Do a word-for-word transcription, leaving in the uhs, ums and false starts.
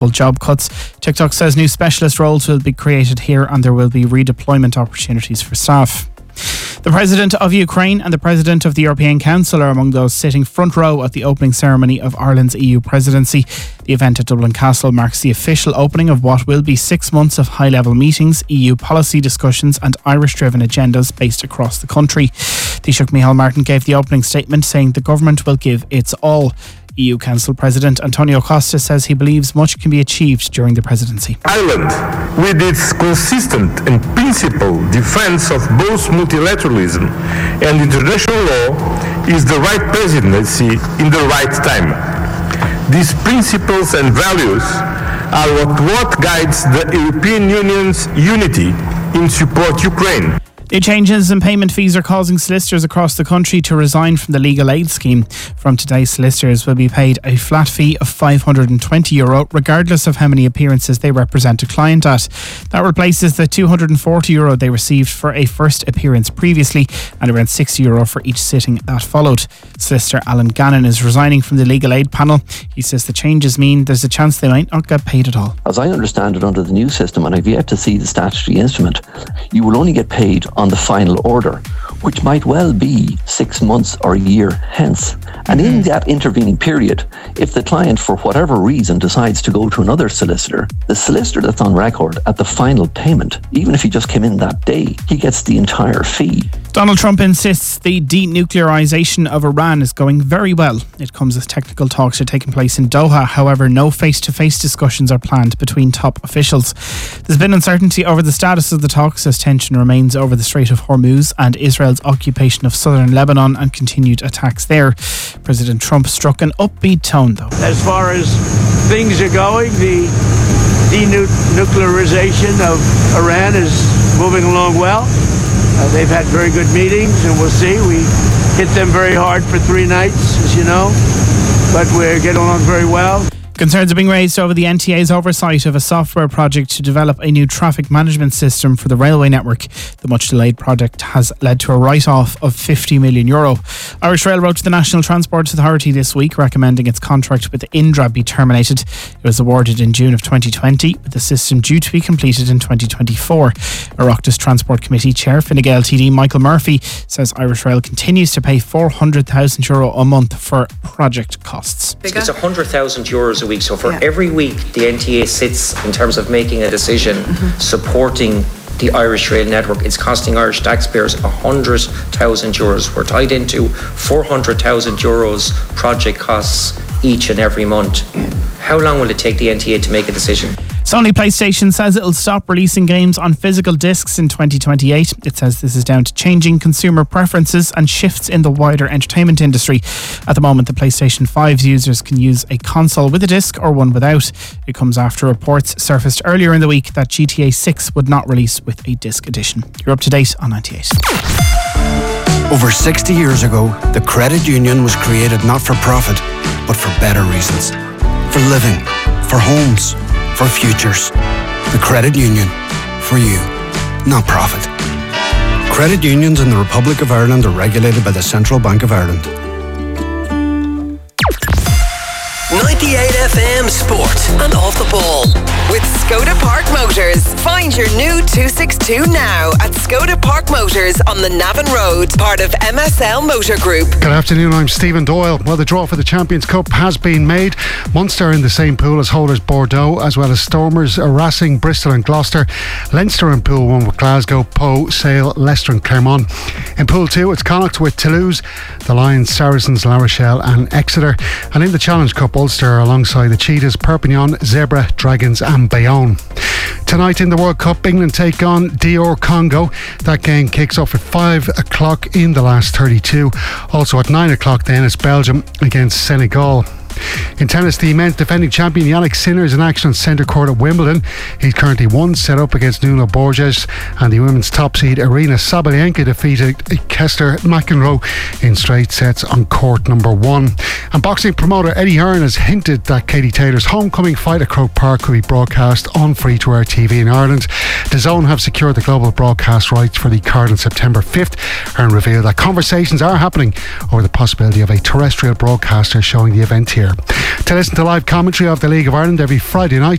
job cuts. TikTok says new specialist roles will be created here and there will be redeployment opportunities for staff. The President of Ukraine and the President of the European Council are among those sitting front row at the opening ceremony of Ireland's E U presidency. The event at Dublin Castle marks the official opening of what will be six months of high-level meetings, E U policy discussions and Irish-driven agendas based across the country. Taoiseach Micheál Martin gave the opening statement saying the government will give its all. E U Council President Antonio Costa says he believes much can be achieved during the presidency. Ireland, with its consistent and principled defence of both multilateralism and international law, is the right presidency in the right time. These principles and values are what, what guides the European Union's unity in support of Ukraine. New changes in payment fees are causing solicitors across the country to resign from the legal aid scheme. From today, solicitors will be paid a flat fee of five hundred twenty euro, regardless of how many appearances they represent a client at. That replaces the two hundred forty euro they received for a first appearance previously, and around sixty euro for each sitting that followed. Solicitor Alan Gannon is resigning from the legal aid panel. He says the changes mean there's a chance they might not get paid at all. As I understand it under the new system, and I've yet to see the statutory instrument, you will only get paid on the final order, which might well be six months or a year hence. And in that intervening period, if the client for whatever reason decides to go to another solicitor, the solicitor that's on record at the final payment, even if he just came in that day, he gets the entire fee. Donald Trump insists the denuclearisation of Iran is going very well. It comes as technical talks are taking place in Doha. However, no face-to-face discussions are planned between top officials. There's been uncertainty over the status of the talks as tension remains over the Strait of Hormuz and Israel's occupation of southern Lebanon and continued attacks there. President Trump struck an upbeat tone, though. As far as things are going, the denuclearization of Iran is moving along well. Uh, they've had very good meetings, and we'll see. We hit them very hard for three nights, as you know, but we're getting along very well. Concerns are being raised over the N T A's oversight of a software project to develop a new traffic management system for the railway network. The much delayed project has led to a write-off of fifty million euro. Irish Rail wrote to the National Transport Authority this week recommending its contract with Indra be terminated. It was awarded in June of twenty twenty, with the system due to be completed in twenty twenty-four. Oireachtas Transport Committee Chair Fine Gael T D Michael Murphy says Irish Rail continues to pay four hundred thousand euro a month for project costs. It's one hundred thousand euros a week. So for yeah. every week the N T A sits in terms of making a decision mm-hmm. supporting the Irish Rail network, it's costing Irish taxpayers one hundred thousand euros. We're tied into four hundred thousand euros project costs each and every month. How long will it take the N T A to make a decision? Sony PlayStation says it'll stop releasing games on physical discs in twenty twenty-eight. It says this is down to changing consumer preferences and shifts in the wider entertainment industry. At the moment, the PlayStation five's users can use a console with a disc or one without. It comes after reports surfaced earlier in the week that G T A six would not release with a disc edition. You're up to date on ninety-eight. Over sixty years ago, the credit union was created not for profit, but for better reasons. For living, for homes, for futures. The credit union. For you. Not profit. Credit unions in the Republic of Ireland are regulated by the Central Bank of Ireland. ninety-eight F M Sport and Off the Ball with Skoda Park Motors. Find your new two sixty-two now at Skoda Park Motors on the Navan Road, part of M S L Motor Group. Good afternoon, I'm Stephen Doyle. Well, the draw for the Champions Cup has been made. Munster in the same pool as holders Bordeaux, as well as Stormers, Racing, Bristol and Gloucester. Leinster in Pool one with Glasgow, Pau, Sale, Leicester and Clermont. In Pool two, it's Connacht with Toulouse, the Lions, Saracens, La Rochelle and Exeter. And in the Challenge Cup, Ulster alongside the Cheetahs, Perpignan, Zebra, Dragons and Bayonne. Tonight in the World Cup, England take on D R Congo. That game kicks off at five o'clock in the last thirty-two. Also at nine o'clock then it's Belgium against Senegal. In tennis, the men's defending champion Yannick Sinner is in action on centre court at Wimbledon. He's currently one set up against Nuno Borges, and the women's top seed Arina Sabalenka defeated Kester McEnroe in straight sets on court number one. And boxing promoter Eddie Hearn has hinted that Katie Taylor's homecoming fight at Croke Park could be broadcast on free-to-air T V in Ireland. DAZN have secured the global broadcast rights for the card on September fifth and revealed that conversations are happening over the possibility of a terrestrial broadcaster showing the event here. To listen to live commentary of the League of Ireland every Friday night,